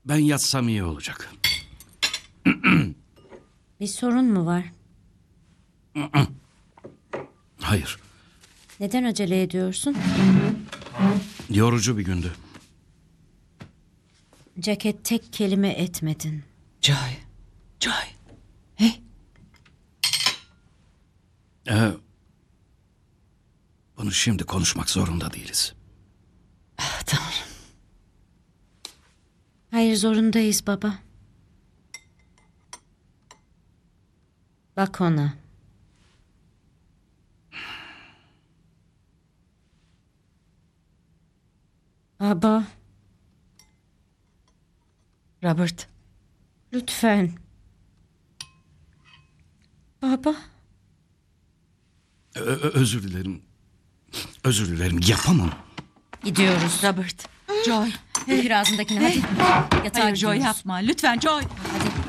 Ben yatsam iyi olacak. Bir sorun mu var? Hayır. Neden acele ediyorsun? Yorucu bir gündü. Ceket tek kelime etmedin. Joy. Joy. Hey. Bunu şimdi konuşmak zorunda değiliz. Tanrım. Hayır, zorundayız baba. Bak ona. Baba, Robert. lütfen. Baba. Özür dilerim. Özür dilerim. Yapamam. Gidiyoruz. Robert. Joy. Bir ağzındakini hadi. Yatağa Hayır Joy gidiyoruz. yapma. Lütfen Joy. Hadi.